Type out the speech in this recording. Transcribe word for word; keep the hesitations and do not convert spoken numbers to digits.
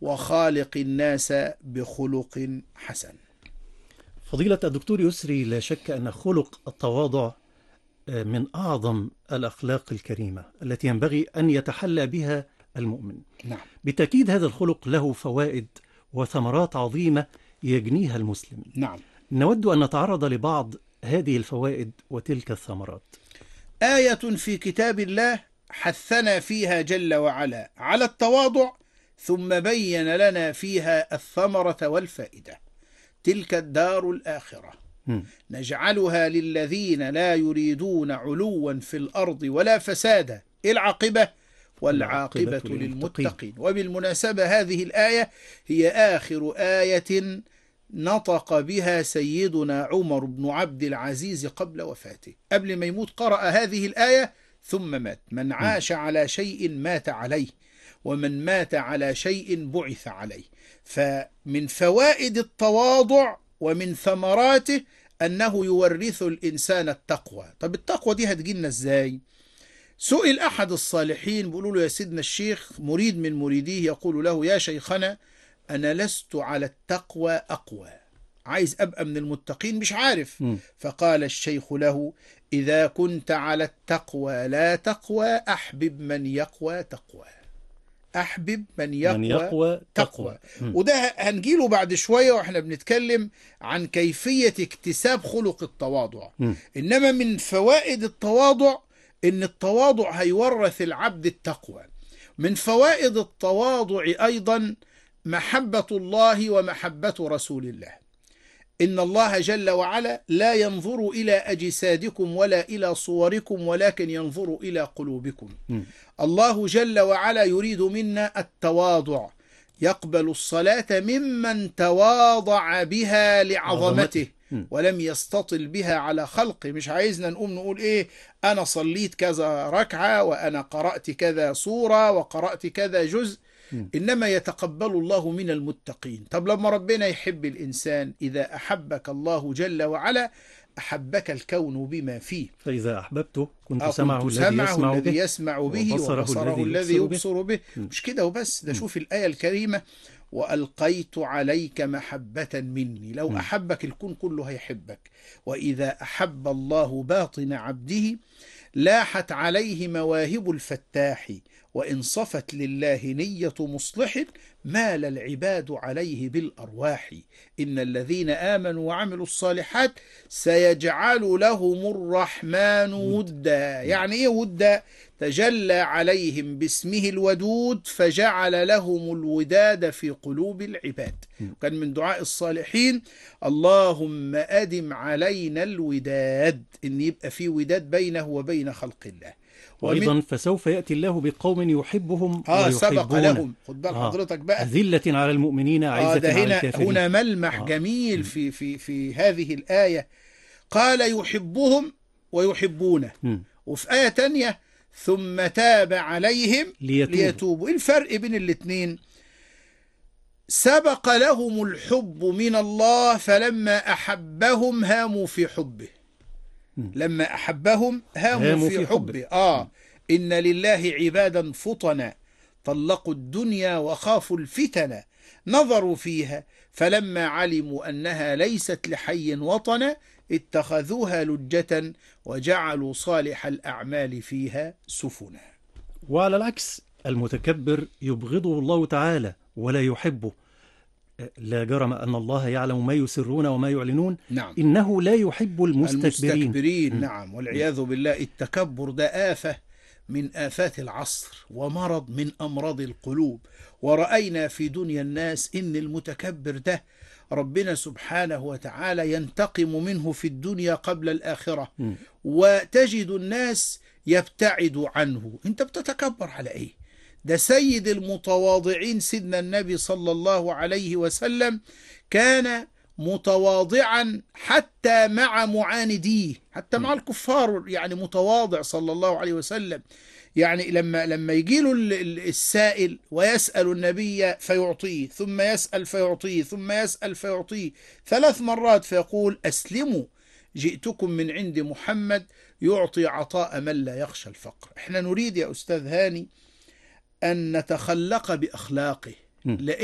وخالق الناس بخلق حسن. فضيلة الدكتور يسري، لا شك أن خلق التواضع من أعظم الأخلاق الكريمة التي ينبغي أن يتحلى بها المؤمن. نعم. بالتأكيد هذا الخلق له فوائد وثمرات عظيمة يجنيها المسلم. نعم. نود أن نتعرض لبعض هذه الفوائد وتلك الثمرات. آية في كتاب الله حثنا فيها جل وعلا على التواضع، ثم بين لنا فيها الثمرة والفائدة. تلك الدار الآخرة م. نجعلها للذين لا يريدون علوا في الأرض ولا فسادا. العاقبة والعاقبة للمتقين. وبالمناسبة هذه الآية هي آخر آية نطق بها سيدنا عمر بن عبد العزيز قبل وفاته. قبل ما يموت قرأ هذه الآية ثم مات. من عاش على شيء مات عليه، ومن مات على شيء بعث عليه. فمن فوائد التواضع ومن ثمراته أنه يورث الإنسان التقوى. طب التقوى دي هتجينا إزاي؟ سئل أحد الصالحين، بيقولوا له يا سيدنا الشيخ، مريد من مريديه يقول له يا شيخنا أنا لست على التقوى أقوى، عايز أبقى من المتقين مش عارف. م. فقال الشيخ له إذا كنت على التقوى لا تقوى أحبب من يقوى تقوى. أحبب من يقوى, من يقوى تقوى, تقوى. وده هنجيله بعد شوية وإحنا بنتكلم عن كيفية اكتساب خلق التواضع. م. إنما من فوائد التواضع إن التواضع هيورث العبد التقوى. من فوائد التواضع أيضا محبة الله ومحبة رسول الله. إن الله جل وعلا لا ينظر إلى أجسادكم ولا إلى صوركم ولكن ينظر إلى قلوبكم. م. الله جل وعلا يريد منا التواضع، يقبل الصلاة ممن تواضع بها لعظمته ولم يستطل بها على خلقه. مش عايزنا نقوم نقول إيه أنا صليت كذا ركعة وأنا قرأت كذا سورة وقرأت كذا جزء، إنما يتقبل الله من المتقين. طب لما ربنا يحب الإنسان، إذا أحبك الله جل وعلا أحبك الكون بما فيه. فإذا أحببته كنت آه سمعه كنت الذي سمعه يسمع الذي به يسمع به وبصره وبصره الذي الذي يبصر يبصر به, به. مش كده وبس، ده شوف الآية الكريمة وألقيت عليك محبة مني. لو م. أحبك الكون كله هيحبك. وإذا أحب الله باطن عبده لاحت عليه مواهب الفتاح، وإن صفت لله نية مصلح مال العباد عليه بالأرواح. إن الذين آمنوا وعملوا الصالحات سيجعل لهم الرحمن ودا. يعني إيه ودا؟ تجلى عليهم باسمه الودود فجعل لهم الوداد في قلوب العباد. كان من دعاء الصالحين اللهم أدم علينا الوداد، إن يبقى في وداد بينه وبين خلق الله. وأيضا فسوف يأتي الله بقوم يحبهم آه ويحبون. سبق لهم. خد بال آه حضرتك بقى، أذلة على المؤمنين عزة آه ده على هنا الكافرين. هنا ملمح آه. جميل في في في هذه الآية. قال يحبهم ويحبونه، م. وفي آية تانية ثم تاب عليهم ليتوبوا. ليتوبوا. إيه الفرق بين الاثنين؟ سبق لهم الحب من الله فلما أحبهم هاموا في حبه. م. لما أحبهم هاموا, هاموا في, في حبه, حبه. آه إن لله عبادا فطنا طلقوا الدنيا وخافوا الفتن نظروا فيها فلما علموا أنها ليست لحي وطنا اتخذوها لجة وجعلوا صالح الأعمال فيها سفنا. وعلى العكس المتكبر يبغضه الله تعالى ولا يحبه. لا جرم أن الله يعلم ما يسرون وما يعلنون. نعم. إنه لا يحب المستكبرين, المستكبرين. نعم. والعياذ بالله التكبر ده آفة من آفات العصر ومرض من أمراض القلوب. ورأينا في دنيا الناس إن المتكبر ده ربنا سبحانه وتعالى ينتقم منه في الدنيا قبل الآخرة. م. وتجد الناس يبتعد عنه. أنت بتتكبر على إيه؟ ده سيد المتواضعين سيدنا النبي صلى الله عليه وسلم كان متواضعا حتى مع معانديه، حتى مع الكفار، يعني متواضع صلى الله عليه وسلم. يعني لما لما يجي له السائل ويسأل النبي فيعطيه، ثم يسأل فيعطيه، ثم يسأل فيعطيه ثلاث مرات، فيقول أسلموا جئتكم من عند محمد يعطي عطاء من لا يخشى الفقر. احنا نريد يا أستاذ هاني أن نتخلق بأخلاقه.